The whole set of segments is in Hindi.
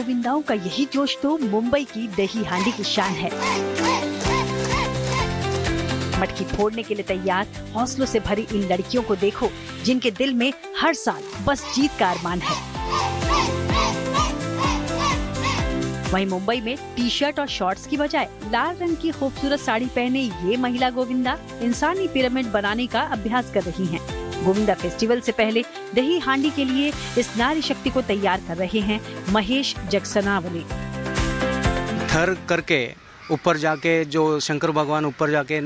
गोविंदाओं का यही जोश तो मुंबई की दही हांडी की शान है। मटकी फोड़ने के लिए तैयार हौसलों से भरी इन लड़कियों को देखो, जिनके दिल में हर साल बस जीत का अरमान है। वहीं मुंबई में टी शर्ट और शॉर्ट्स की बजाय लाल रंग की खूबसूरत साड़ी पहने ये महिला गोविंदा इंसानी पिरामिड बनाने का अभ्यास कर रही हैं। गोविंदा फेस्टिवल से पहले दही हांडी के लिए इस नारी शक्ति को तैयार कर रहे हैं महेश जगसनावले। थर करके ऊपर जाके जो शंकर भगवान ऊपर जाके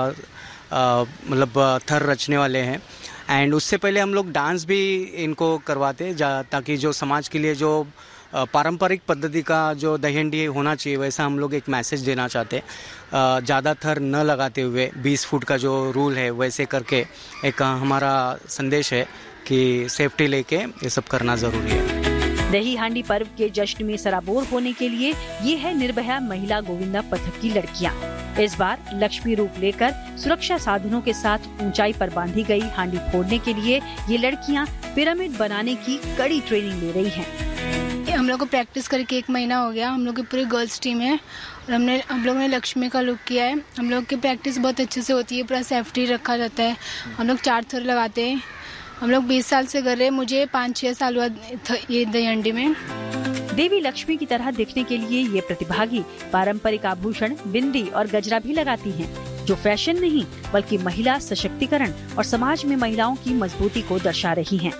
मतलब थर रचने वाले हैं, एंड उससे पहले हम लोग डांस भी इनको करवाते ताकि जो समाज के लिए जो पारंपरिक पद्धति का जो दही हांडी होना चाहिए वैसा हम लोग एक मैसेज देना चाहते हैं। ज़्यादा थर न लगाते हुए 20 फुट का जो रूल है वैसे करके एक हमारा संदेश है कि सेफ्टी लेके ये सब करना ज़रूरी है। दही हांडी पर्व के जश्न में सराबोर होने के लिए ये है निर्भया महिला गोविंदा पथक की लड़कियां। इस बार लक्ष्मी रूप लेकर सुरक्षा साधनों के साथ ऊंचाई पर बांधी गई हांडी फोड़ने के लिए ये लड़कियां पिरामिड बनाने की कड़ी ट्रेनिंग ले रही हैं। हम लोग को प्रैक्टिस करके 1 महीना हो गया। हम लोग की पूरी गर्ल्स टीम है और हम लोग ने लक्ष्मी का लुक किया है। हम लोग की प्रैक्टिस बहुत अच्छे से होती है, पूरा सेफ्टी रखा जाता है। हम लोग 4 थर लगाते हैं। हम लोग 20 साल से कर रहे हैं। मुझे 5-6 साल हुआ ये दही हांडी में। देवी लक्ष्मी की तरह दिखने के लिए ये प्रतिभागी पारंपरिक आभूषण, बिंदी और गजरा भी लगाती हैं, जो फैशन नहीं बल्कि महिला सशक्तिकरण और समाज में महिलाओं की मजबूती को दर्शा रही हैं।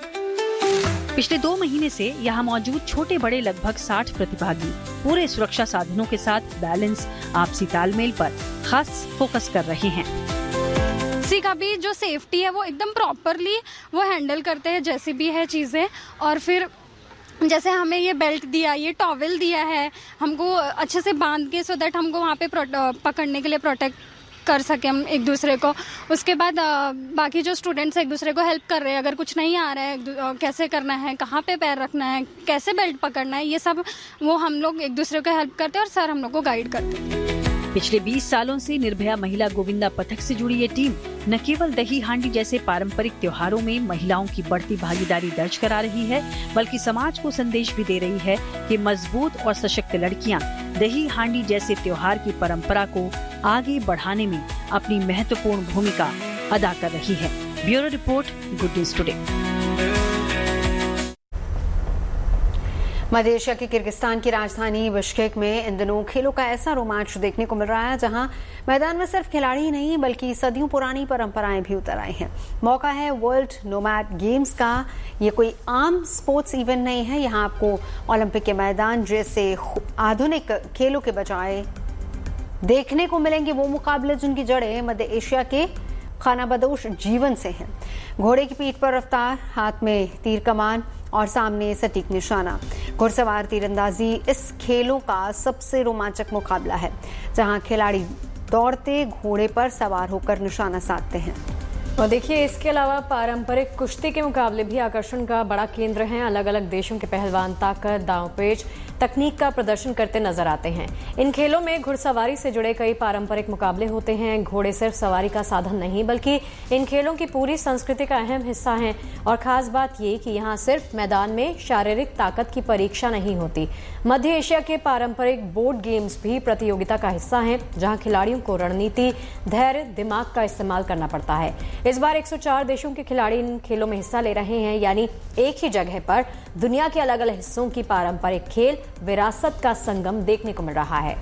पिछले 2 महीने से यहाँ मौजूद छोटे बड़े लगभग 60 प्रतिभागी पूरे सुरक्षा साधनों के साथ बैलेंस, आपसी तालमेल पर खास फोकस कर रहे हैं। किसी का भी जो सेफ्टी है वो एकदम प्रॉपरली वो हैंडल करते हैं, जैसी भी है चीजें। और फिर जैसे हमें ये बेल्ट दिया, ये टॉवेल दिया है, हमको अच्छे से बांध के सो दैट हमको वहाँ पे पकड़ने के लिए प्रोटेक्ट कर सके हम एक दूसरे को। उसके बाद बाकी जो स्टूडेंट्स एक दूसरे को हेल्प कर रहे हैं, अगर कुछ नहीं आ रहा है कैसे करना है, कहाँ पे पैर रखना है, कैसे बेल्ट पकड़ना है, ये सब वो हम लोग एक दूसरे को हेल्प करते हैं और सर हम लोग को गाइड करते हैं। पिछले 20 सालों से निर्भया महिला गोविंदा पथक से जुड़ी ये टीम न केवल दही हांडी जैसे पारंपरिक त्योहारों में महिलाओं की बढ़ती भागीदारी दर्ज करा रही है, बल्कि समाज को संदेश भी दे रही है कि मजबूत और सशक्त लड़कियां दही हांडी जैसे त्योहार की परंपरा को आगे बढ़ाने में अपनी महत्वपूर्ण भूमिका अदा कर रही है। Bureau report, good news today. मध्य एशिया के किर्गिस्तान की राजधानी बिश्केक में इन दिनों खेलों का ऐसा रोमांच देखने को मिल रहा है जहां मैदान में सिर्फ खिलाड़ी ही नहीं बल्कि सदियों पुरानी परंपराएं भी उतर आई हैं। मौका है वर्ल्ड नोमैड गेम्स का। ये कोई आम स्पोर्ट्स इवेंट नहीं है। यहां आपको ओलंपिक के मैदान जैसे आधुनिक खेलों के बजाय देखने को मिलेंगे वो मुकाबले जिनकी जड़ें मध्य एशिया के खानाबदोश जीवन से हैं। घोड़े की पीठ पर रफ्तार, हाथ में तीर कमान और सामने सटीक निशाना। घुड़सवार तीरंदाजी इस खेलों का सबसे रोमांचक मुकाबला है, जहां खिलाड़ी दौड़ते घोड़े पर सवार होकर निशाना साधते हैं। और देखिए, इसके अलावा पारंपरिक कुश्ती के मुकाबले भी आकर्षण का बड़ा केंद्र हैं। अलग अलग देशों के पहलवान ताकत, दांवपेच, तकनीक का प्रदर्शन करते नजर आते हैं। इन खेलों में घुड़सवारी से जुड़े कई पारंपरिक मुकाबले होते हैं। घोड़े सिर्फ सवारी का साधन नहीं बल्कि इन खेलों की पूरी संस्कृति का अहम हिस्सा हैं। और खास बात ये कि यहाँ सिर्फ मैदान में शारीरिक ताकत की परीक्षा नहीं होती। मध्य एशिया के पारंपरिक बोर्ड गेम्स भी प्रतियोगिता का हिस्सा हैं, जहाँ खिलाड़ियों को रणनीति, धैर्य, दिमाग का इस्तेमाल करना पड़ता है। इस बार 104 देशों के खिलाड़ी इन खेलों में हिस्सा ले रहे हैं, यानी एक ही जगह पर दुनिया के अलग अलग हिस्सों की पारंपरिक खेल विरासत का संगम देखने को मिल रहा है।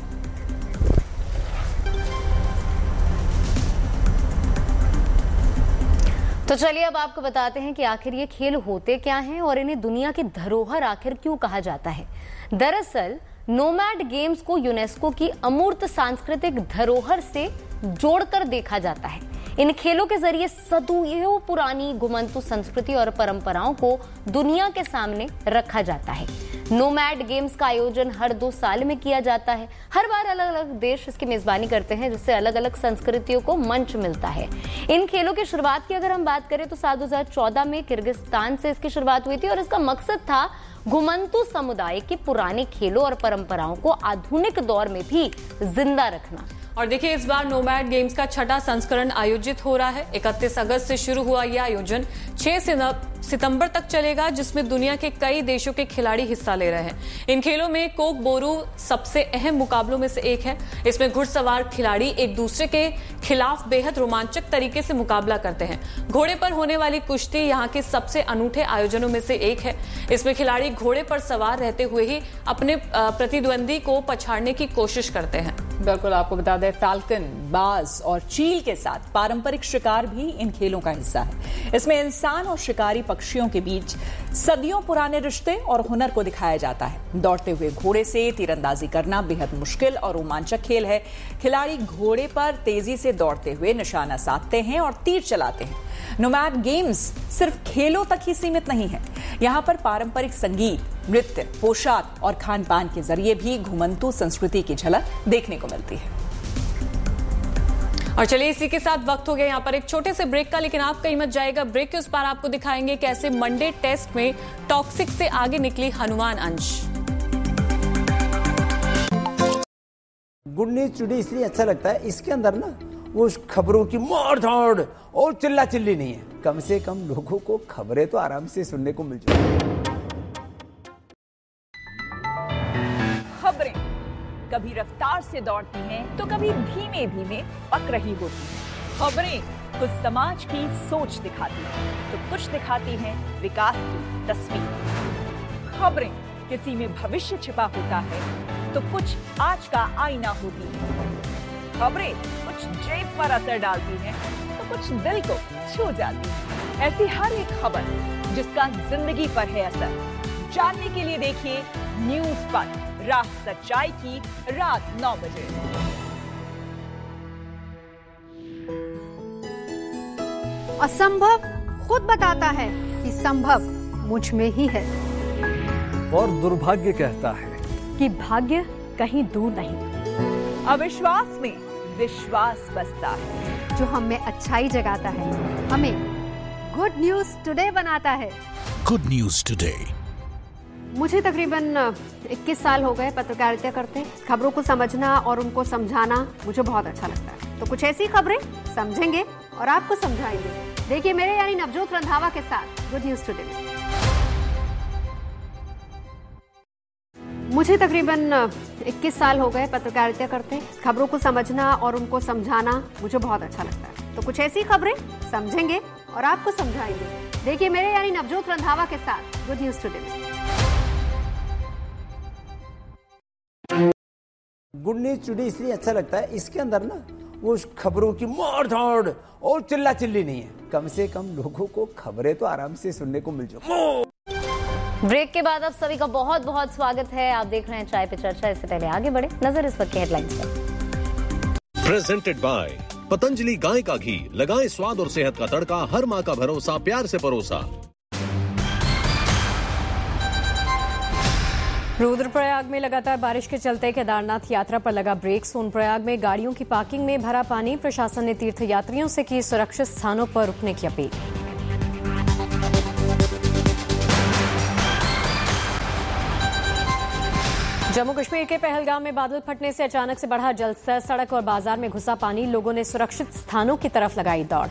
तो चलिए अब आपको बताते हैं कि आखिर ये खेल होते क्या हैं और इन्हें दुनिया की धरोहर आखिर क्यों कहा जाता है। दरअसल नोमैड गेम्स को यूनेस्को की अमूर्त सांस्कृतिक धरोहर से जोड़कर देखा जाता है। इन खेलों के जरिए सदियों पुरानी घुमंतु संस्कृति और परंपराओं को दुनिया के सामने रखा जाता है। नोमैड गेम्स का आयोजन हर 2 साल में किया जाता है। हर बार अलग अलग देश इसकी मेजबानी करते हैं, जिससे अलग अलग संस्कृतियों को मंच मिलता है। इन खेलों की शुरुआत की अगर हम बात करें तो साल 2014 में किर्गिस्तान से इसकी शुरुआत हुई थी और इसका मकसद था घुमंतु समुदाय के पुराने खेलों और परंपराओं को आधुनिक दौर में भी जिंदा रखना। और देखिए, इस बार नोमैड गेम्स का 6ठा संस्करण आयोजित हो रहा है। 31 अगस्त से शुरू हुआ यह आयोजन 6 सितंबर तक चलेगा, जिसमें दुनिया के कई देशों के खिलाड़ी हिस्सा ले रहे हैं। इन खेलों में कोक बोरू सबसे अहम मुकाबलों में से एक है। इसमें घुड़सवार खिलाड़ी एक दूसरे के खिलाफ बेहद रोमांचक तरीके से मुकाबला करते हैं। घोड़े पर होने वाली कुश्ती यहाँ के सबसे अनूठे आयोजनों में से एक है। इसमें खिलाड़ी घोड़े पर सवार रहते हुए ही अपने प्रतिद्वंदी को पछाड़ने की कोशिश करते हैं। बिल्कुल, आपको बता दें, फाल्कन, बाज और चील के साथ पारंपरिक शिकार भी इन खेलों का हिस्सा है। इसमें इंसान और शिकारी पक्षियों के बीच सदियों पुराने रिश्ते और हुनर को दिखाया जाता है। दौड़ते हुए घोड़े से तीरंदाजी करना बेहद मुश्किल और रोमांचक खेल है। खिलाड़ी घोड़े पर तेजी से दौड़ते हुए निशाना साधते हैं और तीर चलाते हैं। नोमैड गेम्स सिर्फ खेलों तक ही सीमित नहीं है। यहाँ पर पारंपरिक संगीत, नृत्य, पोशाक और खान पान के जरिए भी घुमंतू संस्कृति की झलक देखने को मिलती है। और चलिए, इसी के साथ वक्त हो गया यहाँ पर एक छोटे से ब्रेक का, लेकिन आप कहीं मत जाएगा। ब्रेक के उस पार आपको दिखाएंगे कैसे मंडे टेस्ट में टॉक्सिक से आगे निकली हनुमान अंश। गुड न्यूज टुडे इसलिए अच्छा लगता है, इसके अंदर ना वो खबरों की मार धाड़ और चिल्ला चिल्ली नहीं है। कम से कम लोगों को खबरें तो आराम से सुनने को मिल जाए। खबरें कभी रफ्तार से दौड़ती हैं तो कभी धीमे धीमे पक रही होती हैं। खबरें कुछ समाज की सोच दिखाती हैं तो कुछ दिखाती हैं विकास की तस्वीर। खबरें किसी में भविष्य छिपा होता है तो कुछ आज का आईना होती है। खबरें कुछ जेब पर असर डालती हैं तो कुछ दिल को छू जाती है। ऐसी हर एक खबर जिसका जिंदगी पर है असर, जानने के लिए देखिए न्यूज़ पर, रात सच्चाई की, रात 9 बजे। असंभव खुद बताता है कि संभव मुझ में ही है, और दुर्भाग्य कहता है कि भाग्य कहीं दूर नहीं। अविश्वास में विश्वास बसता है, जो हमें अच्छाई जगाता है, हमें गुड न्यूज टुडे बनाता है। Good news today. मुझे तकरीबन 21 साल हो गए पत्रकारिता करते। खबरों को समझना और उनको समझाना मुझे बहुत अच्छा लगता है। तो कुछ ऐसी खबरें समझेंगे और आपको समझाएंगे। देखिए मेरे यानी नवजोत रंधावा के साथ गुड न्यूज टुडे में। मुझे तकरीबन 21 साल हो गए पत्रकारिता करते। खबरों को समझना और उनको समझाना मुझे बहुत अच्छा लगता है। तो कुछ ऐसी खबरें समझेंगे और आपको समझाएंगे। देखिए मेरे यानी नवजोत रंधावा के साथ गुड न्यूज टुडे में। गुड न्यूज टुडे इसलिए अच्छा लगता है, इसके अंदर ना वो खबरों की मार धाड़ और चिल्ला चिल्ली नहीं है। कम से कम लोगों को खबरें तो आराम से सुनने को मिल जाए। ब्रेक के बाद आप सभी का बहुत बहुत स्वागत है। आप देख रहे हैं चाय पे चर्चा। इससे पहले आगे बढ़े, नजर इस वक्त के हेडलाइंस पर। प्रेजेंटेड बाय पतंजलि गाय का घी, लगाएं स्वाद और सेहत का तड़का, हर माँ का भरोसा, प्यार से परोसा। रुद्रप्रयाग में लगातार बारिश के चलते केदारनाथ यात्रा पर लगा ब्रेक। सोनप्रयाग में गाड़ियों की पार्किंग में भरा पानी। प्रशासन ने तीर्थ यात्रियों से की सुरक्षित स्थानों पर रुकने की अपील। जम्मू कश्मीर के पहलगाम में बादल फटने से अचानक से बढ़ा जलस्तर। सड़क और बाजार में घुसा पानी। लोगों ने सुरक्षित स्थानों की तरफ लगाई दौड़।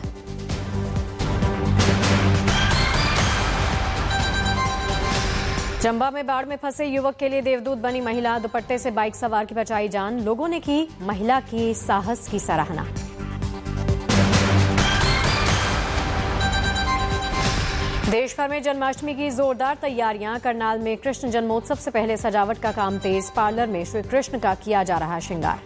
चंबा में बाढ़ में फंसे युवक के लिए देवदूत बनी महिला। दुपट्टे से बाइक सवार की बचाई जान। लोगों ने की महिला की साहस की सराहना। देश भर में जन्माष्टमी की जोरदार तैयारियां। करनाल में कृष्ण जन्मोत्सव से पहले सजावट का काम तेज। पार्लर में श्री कृष्ण का किया जा रहा श्रृंगार।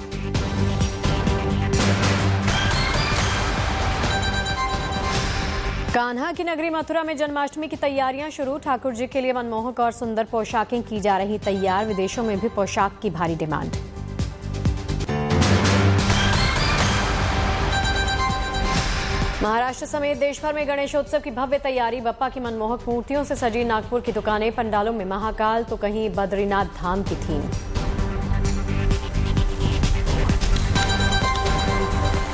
कान्हा की नगरी मथुरा में जन्माष्टमी की तैयारियां शुरू। ठाकुर जी के लिए मनमोहक और सुंदर पोशाकें की जा रही तैयार। विदेशों में भी पोशाक की भारी डिमांड। महाराष्ट्र समेत देश भर में गणेशोत्सव की भव्य तैयारी। बप्पा की मनमोहक मूर्तियों से सजी नागपुर की दुकानें। पंडालों में महाकाल तो कहीं बद्रीनाथ धाम की थीम।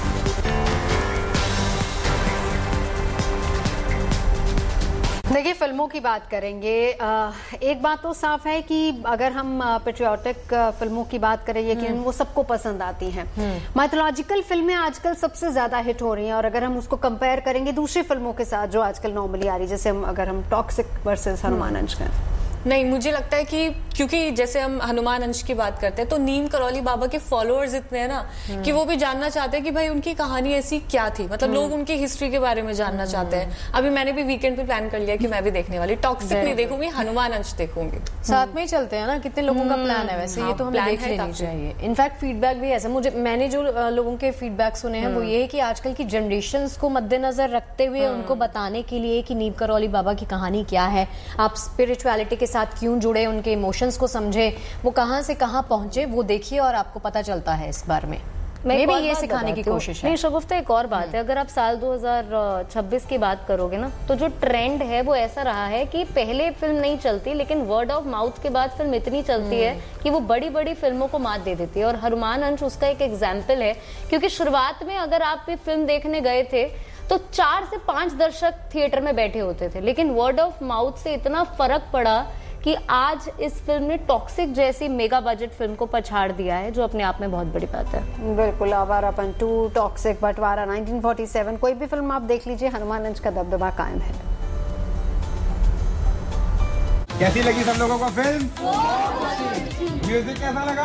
देखिए फिल्मों की बात करेंगे, एक बात तो साफ है कि अगर हम पेट्रियोटिक फिल्मों की बात करें, यकीनन वो सबको पसंद आती हैं। माइथोलॉजिकल फिल्में आजकल सबसे ज्यादा हिट हो रही हैं, और अगर हम उसको कंपेयर करेंगे दूसरी फिल्मों के साथ जो आजकल नॉर्मली आ रही है, जैसे अगर हम टॉक्सिक वर्सेस हनुमान अंश का, नहीं, मुझे लगता है कि क्योंकि जैसे हम हनुमान अंश की बात करते हैं तो नीम करौली बाबा के फॉलोअर्स इतने हैं ना कि वो भी जानना चाहते हैं कि भाई उनकी कहानी ऐसी क्या थी, मतलब लोग उनकी हिस्ट्री के बारे में जानना चाहते हैं। अभी मैंने भी वीकेंड पे प्लान कर लिया कि मैं भी देखने वाली, टॉक्सिक नहीं देखूंगी, हनुमान अंश देखूंगी। साथ में ही चलते हैं ना, कितने लोगों का प्लान है वैसे, ये तो हमें देख लेनी चाहिए। इनफैक्ट फीडबैक भी ऐसा, मैंने जो लोगों के फीडबैक सुने हैं वो ये है कि आजकल की जनरेशंस को मद्देनजर रखते हुए उनको बताने के लिए कि नीम करौली बाबा की कहानी क्या है, आप स्पिरिचुअलिटी के साथ क्यों जुड़े, उनके इमोशंस को समझे, वो कहां से कहां पहुंचे, वो देखिए और आपको पता चलता है इस बारे में। मैं भी ये सिखाने की कोशिश है। नहीं शगुफ्ता, एक और बात है, अगर आप साल 2026 की बात करोगे ना, तो जो ट्रेंड है वो ऐसा रहा है कि पहले फिल्म नहीं चलती, लेकिन वर्ड ऑफ माउथ के बाद फिल्म इतनी चलती है कि वो बड़ी बड़ी फिल्मों को मात दे देती है, और हनुमान अंश उसका एक एग्जाम्पल है। क्योंकि शुरुआत में अगर आप भी फिल्म देखने गए थे तो 4 से 5 दर्शक थिएटर में बैठे होते थे, लेकिन वर्ड ऑफ माउथ से इतना फर्क पड़ा कि आज इस फिल्म ने टॉक्सिक जैसी मेगा बजट फिल्म को पछाड़ दिया है, जो अपने आप में बहुत बड़ी बात है। बिल्कुल, आवारापन 2, टॉक्सिक, बंटवारा, 1947, कोई भी फिल्म आप देख लीजिए, हनुमान अंश का दबदबा कायम है। कैसी लगी सब लोगों को फिल्म? म्यूजिक कैसा लगा?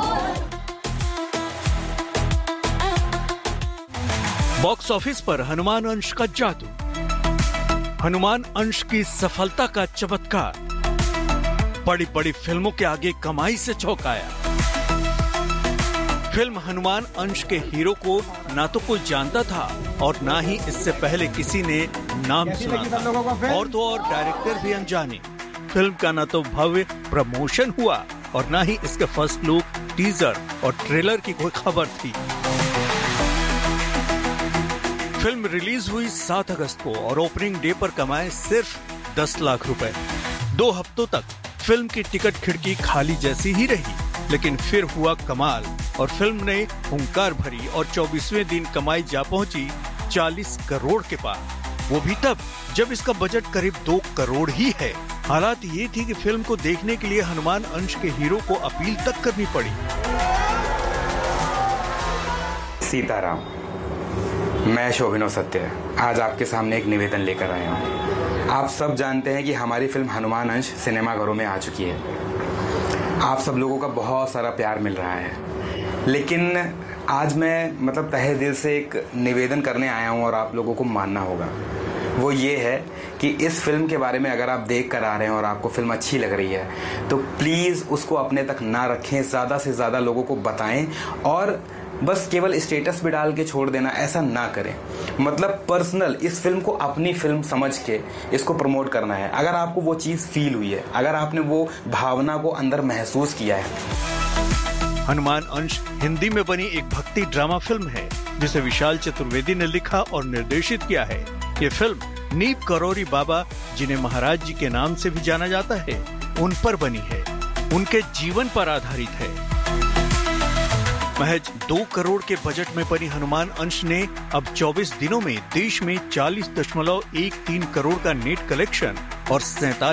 बॉक्स ऑफिस पर हनुमान अंश का जादू, हनुमान अंश की सफलता का चमत्कार, बड़ी बड़ी फिल्मों के आगे कमाई से चौंकाया। फिल्म हनुमान अंश के हीरो को ना तो कोई जानता था और ना ही इससे पहले किसी ने नाम सुना था, और तो और डायरेक्टर भी अनजाने। फिल्म का ना तो भव्य प्रमोशन हुआ और ना ही इसके फर्स्ट लुक, टीजर और ट्रेलर की कोई खबर थी। फिल्म रिलीज हुई 7 अगस्त को और ओपनिंग डे पर कमाए सिर्फ 10 लाख रुपए। 2 हफ्तों तक फिल्म की टिकट खिड़की खाली जैसी ही रही, लेकिन फिर हुआ कमाल और फिल्म ने हुंकार भरी और 24वें दिन कमाई जा पहुंची 40 करोड़ के पार। वो भी तब जब इसका बजट करीब 2 करोड़ ही है। हालात ये थी कि फिल्म को देखने के लिए हनुमान अंश के हीरो को अपील तक करनी पड़ी। सीताराम, मैं शोभिनो सत्य आज आपके सामने एक निवेदन लेकर आया हूँ। आप सब जानते हैं कि हमारी फिल्म हनुमान अंश सिनेमाघरों में आ चुकी है। आप सब लोगों का बहुत सारा प्यार मिल रहा है, लेकिन आज मैं तहे दिल से एक निवेदन करने आया हूँ और आप लोगों को मानना होगा। वो ये है कि इस फिल्म के बारे में अगर आप देख कर आ रहे हैं और आपको फिल्म अच्छी लग रही है तो प्लीज़ उसको अपने तक ना रखें, ज़्यादा से ज़्यादा लोगों को बताएं, और बस केवल स्टेटस भी डाल के छोड़ देना ऐसा ना करें। पर्सनल इस फिल्म को अपनी फिल्म समझ के इसको प्रमोट करना है। अगर आपको वो चीज़ फील हुई है, अगर आपने वो भावना को अंदर महसूस किया है। हनुमान अंश हिंदी में बनी एक भक्ति ड्रामा फिल्म है जिसे विशाल चतुर्वेदी ने लिखा और निर्देशित किया है। ये फिल्म नीम करौली बाबा, जिन्हें महाराज जी के नाम से भी जाना जाता है, उन पर बनी है, उनके जीवन पर आधारित है। महज 2 करोड़ के बजट में बनी हनुमान अंश ने अब 24 दिनों में देश में 40.13 करोड़ का नेट कलेक्शन और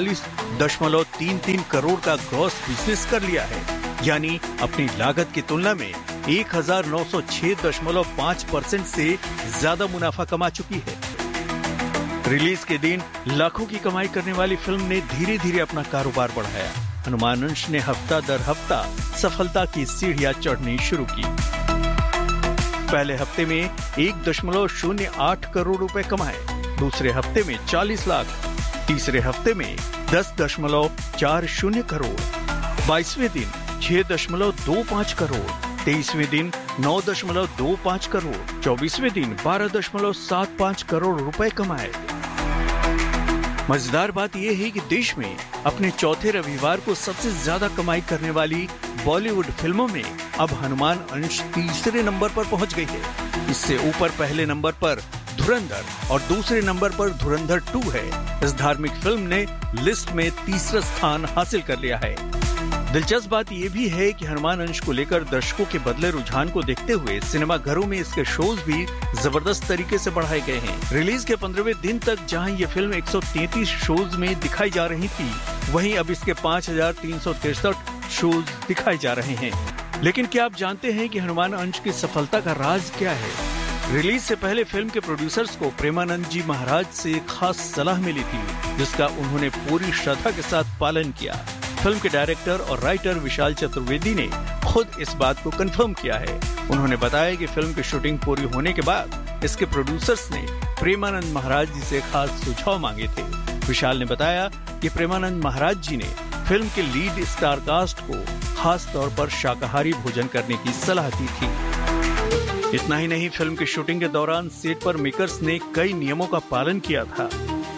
47.33 करोड़ का ग्रॉस बिजनेस कर लिया है। यानी अपनी लागत की तुलना में 1906.5% से ज्यादा मुनाफा कमा चुकी है। रिलीज के दिन लाखों की कमाई करने वाली फिल्म ने धीरे धीरे अपना कारोबार बढ़ाया। हनुमान अंश ने हफ्ता दर हफ्ता सफलता की सीढ़ियां चढ़नी शुरू की। पहले हफ्ते में 1.08 करोड़ रुपए कमाए, दूसरे हफ्ते में 40 लाख, तीसरे हफ्ते में 10.40 करोड़, 22वें दिन 6.25 करोड़, 23वें दिन 9.25 करोड़, 24वें दिन 12.75 करोड़ रुपए कमाए। मजेदार बात यह है कि देश में अपने चौथे रविवार को सबसे ज्यादा कमाई करने वाली बॉलीवुड फिल्मों में अब हनुमान अंश तीसरे नंबर पर पहुंच गई है। इससे ऊपर पहले नंबर पर धुरंधर और दूसरे नंबर पर धुरंधर 2 है। इस धार्मिक फिल्म ने लिस्ट में तीसरा स्थान हासिल कर लिया है। दिलचस्प बात यह भी है कि हनुमान अंश को लेकर दर्शकों के बदले रुझान को देखते हुए सिनेमा घरों में इसके शोज भी जबरदस्त तरीके से बढ़ाए गए हैं। रिलीज के 15वें दिन तक जहां ये फिल्म 133 शोज में दिखाई जा रही थी, वहीं अब इसके 5363 शोज दिखाए जा रहे हैं। लेकिन क्या आप जानते हैं कि हनुमान अंश की सफलता का राज क्या है? रिलीज से पहले फिल्म के प्रोड्यूसर्स को प्रेमानंद जी महाराज से खास सलाह मिली थी, जिसका उन्होंने पूरी श्रद्धा के साथ पालन किया। फिल्म के डायरेक्टर और राइटर विशाल चतुर्वेदी ने खुद इस बात को कंफर्म किया है। उन्होंने बताया कि फिल्म की शूटिंग पूरी होने के बाद इसके प्रोड्यूसर्स ने प्रेमानंद महाराज जी से खास सुझाव मांगे थे। विशाल ने बताया कि प्रेमानंद महाराज जी ने फिल्म के लीड स्टार कास्ट को खास तौर पर शाकाहारी भोजन करने की सलाह दी थी। इतना ही नहीं, फिल्म की शूटिंग के दौरान सेट पर मेकर्स ने कई नियमों का पालन किया था।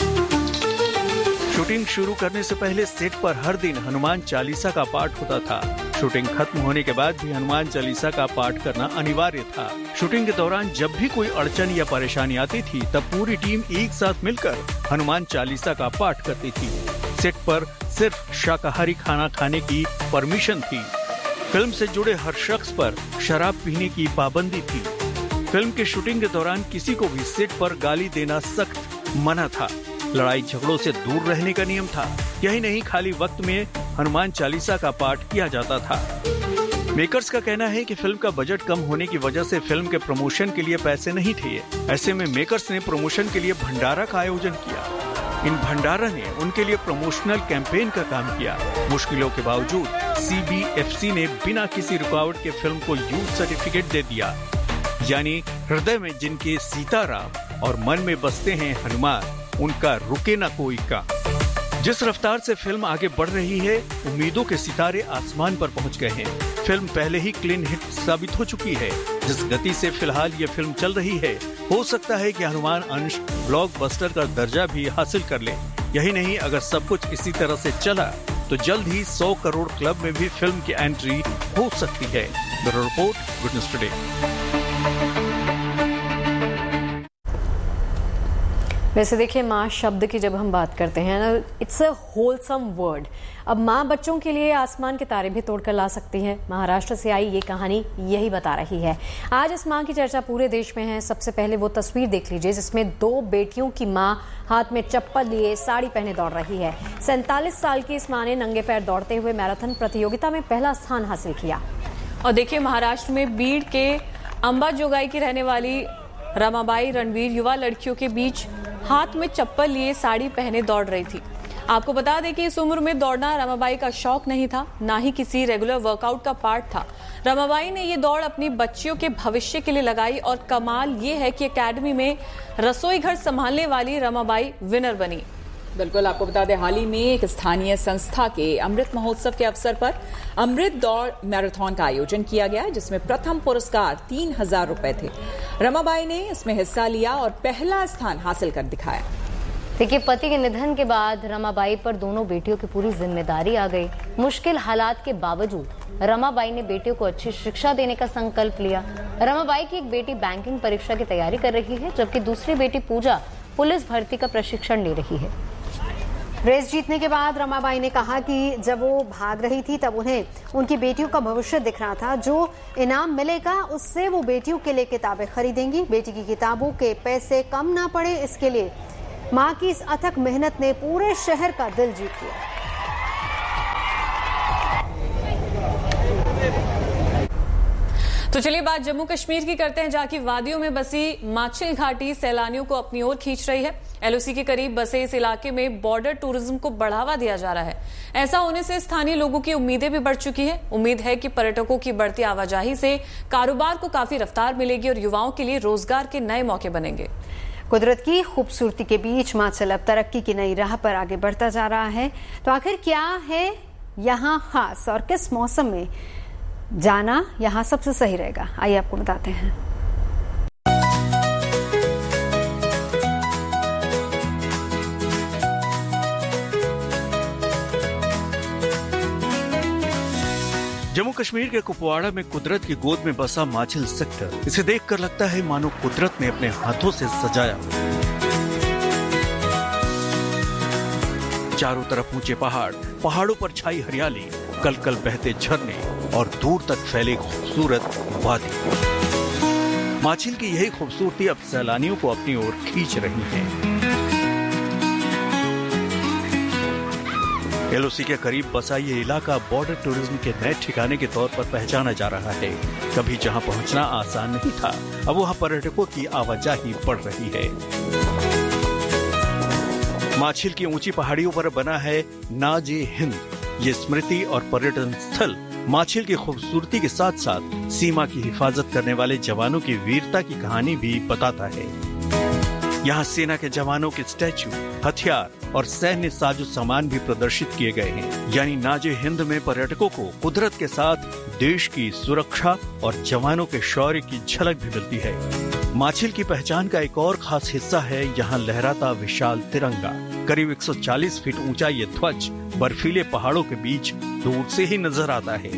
शूटिंग शुरू करने से पहले सेट पर हर दिन हनुमान चालीसा का पाठ होता था। शूटिंग खत्म होने के बाद भी हनुमान चालीसा का पाठ करना अनिवार्य था। शूटिंग के दौरान जब भी कोई अड़चन या परेशानी आती थी, तब पूरी टीम एक साथ मिलकर हनुमान चालीसा का पाठ करती थी। सेट पर सिर्फ शाकाहारी खाना खाने की परमिशन थी। फिल्म से जुड़े हर शख्स पर शराब पीने की पाबंदी थी। फिल्म की शूटिंग के दौरान किसी को भी सेट पर गाली देना सख्त मना था। लड़ाई झगड़ों से दूर रहने का नियम था। यही नहीं, खाली वक्त में हनुमान चालीसा का पाठ किया जाता था। मेकर्स का कहना है कि फिल्म का बजट कम होने की वजह से फिल्म के प्रमोशन के लिए पैसे नहीं थे। ऐसे में मेकर्स ने प्रमोशन के लिए भंडारा का आयोजन किया। इन भंडारा ने उनके लिए प्रमोशनल कैंपेन का काम किया। मुश्किलों के बावजूद CBFC ने बिना किसी रुकावट के फिल्म को यूथ सर्टिफिकेट दे दिया। यानी हृदय में जिनके सीताराम और मन में बसते हैं हनुमान, उनका रुके ना कोई का। जिस रफ्तार से फिल्म आगे बढ़ रही है, उम्मीदों के सितारे आसमान पर पहुंच गए हैं। फिल्म पहले ही क्लीन हिट साबित हो चुकी है। जिस गति से फिलहाल ये फिल्म चल रही है, हो सकता है कि हनुमान अंश ब्लॉकबस्टर का दर्जा भी हासिल कर ले। यही नहीं, अगर सब कुछ इसी तरह से चला तो जल्द ही 100 करोड़ क्लब में भी फिल्म की एंट्री हो सकती है। Bureau report, good news today. वैसे देखिए, माँ शब्द की जब हम बात करते हैं ना, इट्स अ होलसम वर्ड। अब माँ बच्चों के लिए आसमान के तारे भी तोड़कर ला सकती है। महाराष्ट्र से आई ये कहानी यही बता रही है। आज इस माँ की चर्चा पूरे देश में है। सबसे पहले वो तस्वीर देख लीजिए जिसमें 2 बेटियों की माँ हाथ में चप्पल लिए साड़ी पहने दौड़ रही है। 47 साल की इस माँ ने नंगे पैर दौड़ते हुए मैराथन प्रतियोगिता में पहला स्थान हासिल किया। और देखिए, महाराष्ट्र में बीड़ के अंबाजोगाई की रहने वाली रमाबाई रणवीर युवा लड़कियों के बीच हाथ में चप्पल लिए साड़ी पहने दौड़ रही थी। आपको बता दें कि इस उम्र में दौड़ना रमाबाई का शौक नहीं था, ना ही किसी रेगुलर वर्कआउट का पार्ट था। रमाबाई ने ये दौड़ अपनी बच्चियों के भविष्य के लिए लगाई और कमाल ये है कि एकेडमी में रसोई घर संभालने वाली रमाबाई विनर बनी। बिल्कुल, आपको बता दें, हाल ही में एक स्थानीय संस्था के अमृत महोत्सव के अवसर पर अमृत दौड़ मैराथन का आयोजन किया गया, जिसमें प्रथम पुरस्कार 3000 रुपए थे। रमाबाई ने इसमें हिस्सा लिया और पहला स्थान हासिल कर दिखाया। देखिए, पति के निधन के बाद रमाबाई पर दोनों बेटियों की पूरी जिम्मेदारी आ गई। मुश्किल हालात के बावजूद रमाबाई ने बेटियों को अच्छी शिक्षा देने का संकल्प लिया। रमाबाई की एक बेटी बैंकिंग परीक्षा की तैयारी कर रही है, जबकि दूसरी बेटी पूजा पुलिस भर्ती का प्रशिक्षण ले रही है। रेस जीतने के बाद रमाबाई ने कहा कि जब वो भाग रही थी तब उन्हें उनकी बेटियों का भविष्य दिख रहा था। जो इनाम मिलेगा उससे वो बेटियों के लिए किताबें खरीदेंगी। बेटी की किताबों के पैसे कम ना पड़े, इसके लिए मां की इस अथक मेहनत ने पूरे शहर का दिल जीत लिया। तो चलिए बात जम्मू कश्मीर की करते हैं, जहां की वादियों में बसी माछिल घाटी सैलानियों को अपनी ओर खींच रही है। LOC के करीब बसे इस इलाके में बॉर्डर टूरिज्म को बढ़ावा दिया जा रहा है। ऐसा होने से स्थानीय लोगों की उम्मीदें भी बढ़ चुकी है। उम्मीद है कि पर्यटकों की बढ़ती आवाजाही से कारोबार को काफी रफ्तार मिलेगी और युवाओं के लिए रोजगार के नए मौके बनेंगे। कुदरत की खूबसूरती के बीच माछिल अब तरक्की की नई राह पर आगे बढ़ता जा रहा है। तो आखिर क्या है यहाँ खास और किस मौसम में जाना यहाँ सबसे सही रहेगा, आइए आपको बताते हैं। जम्मू कश्मीर के कुपवाड़ा में कुदरत की गोद में बसा माछिल सेक्टर, इसे देखकर लगता है मानो कुदरत ने अपने हाथों से सजाया। चारों तरफ ऊंचे पहाड़, पहाड़ों पर छाई हरियाली, कल कल बहते झरने और दूर तक फैले खूबसूरत वादी। माछिल की यही खूबसूरती अब सैलानियों को अपनी ओर खींच रही है। एलओसी के करीब बसा ये इलाका बॉर्डर टूरिज्म के नए ठिकाने के तौर पर पहचाना जा रहा है। कभी जहां पहुंचना आसान नहीं था, अब वहां पर्यटकों की आवाजाही बढ़ रही है। माछिल की ऊंची पहाड़ियों पर बना है नाज-ए-हिंद। ये स्मृति और पर्यटन स्थल माछिल की खूबसूरती के साथ साथ सीमा की हिफाजत करने वाले जवानों की वीरता की कहानी भी बताता है। यहाँ सेना के जवानों के स्टैचू, हथियार और सैन्य साजो सामान भी प्रदर्शित किए गए हैं। यानी नाज-ए-हिंद में पर्यटकों को कुदरत के साथ देश की सुरक्षा और जवानों के शौर्य की झलक भी मिलती है। माछिल की पहचान का एक और खास हिस्सा है यहाँ लहराता विशाल तिरंगा। करीब 140 फीट ऊंचा ये ध्वज बर्फीले पहाड़ों के बीच दूर से ही नजर आता है।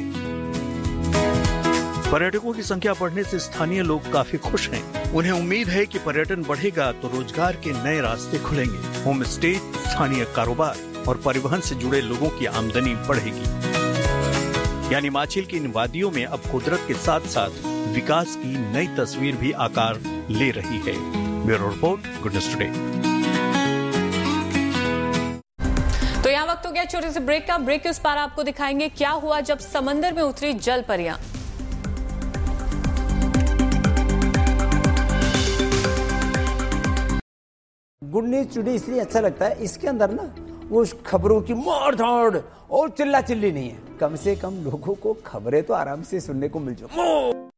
पर्यटकों की संख्या बढ़ने से स्थानीय लोग काफी खुश हैं। उन्हें उम्मीद है कि पर्यटन बढ़ेगा तो रोजगार के नए रास्ते खुलेंगे। होम स्टे, स्थानीय कारोबार और परिवहन से जुड़े लोगों की आमदनी बढ़ेगी। यानी माछिल की इन वादियों में अब कुदरत के साथ साथ विकास की नई तस्वीर भी आकार ले रही है। Bureau report, good news today. तो यहाँ वक्त हो गया छोटे से ब्रेक का। ब्रेक के उस पार आपको दिखाएंगे क्या हुआ जब समंदर में उतरी जल परियां। गुड न्यूज टुडे इसलिए अच्छा लगता है, इसके अंदर ना वो खबरों की मार धाड़ और चिल्ला चिल्ली नहीं है। कम से कम लोगों को खबरें तो आराम से सुनने को मिल जाए।